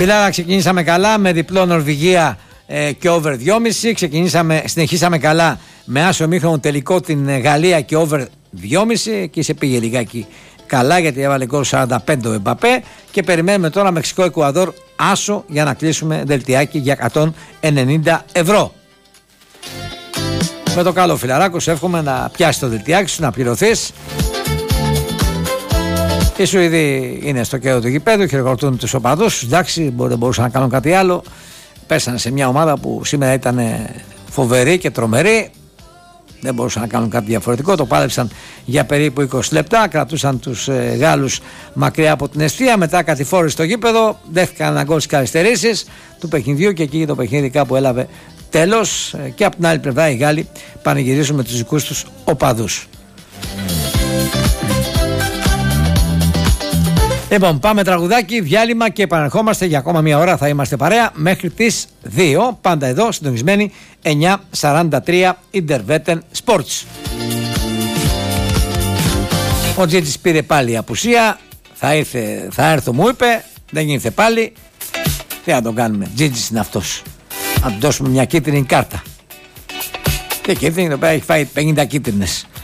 Μπιλάρα, ξεκινήσαμε καλά με διπλό Νορβηγία και over 2,5. Συνεχίσαμε καλά με άσο μήχρονο τελικό την Γαλλία και over 2,5. Εκεί σε πήγε λιγάκι καλά γιατί έβαλε γκολ 45 ο Εμπαπέ. Και περιμένουμε τώρα Μεξικό-Εκουαδόρ άσο για να κλείσουμε δελτιάκι για 190 ευρώ. Με το καλό φιλαράκο σου εύχομαι να πιάσει το δελτιάκι σου, να πληρωθείς. Οι Σουηδοί είναι στο κέντρο του γηπέδου, χειροκροτούν τους οπαδούς. Εντάξει, δεν μπορούσαν να κάνουν κάτι άλλο. Πέσανε σε μια ομάδα που σήμερα ήταν φοβερή και τρομερή. Δεν μπορούσαν να κάνουν κάτι διαφορετικό. Το πάλεψαν για περίπου 20 λεπτά. Κρατούσαν τους Γάλλους μακριά από την εστία. Μετά κατηφόρησε στο γήπεδο. Δέχτηκαν ένα γκολ στις καθυστερήσεις του παιχνιδιού και εκεί το παιχνίδι κάπου έλαβε τέλος. Και από την άλλη πλευρά οι Γάλλοι πανηγυρίζουν με τους δικούς τους οπαδούς. Λοιπόν, πάμε τραγουδάκι, διάλειμμα και επαναρχόμαστε για ακόμα μια ώρα. Θα είμαστε παρέα μέχρι τις 2. Πάντα εδώ, συντονισμένοι 9:43 Interwetten Sports. Ο Τζίτζης πήρε πάλι απουσία. Θα έρθω, μου είπε. Δεν ήρθε πάλι. Τι να τον κάνουμε, Τζίτζης είναι αυτός. Να του δώσουμε μια κίτρινη κάρτα. Και κίτρινη, το πέρα έχει φάει 50 κίτρινες.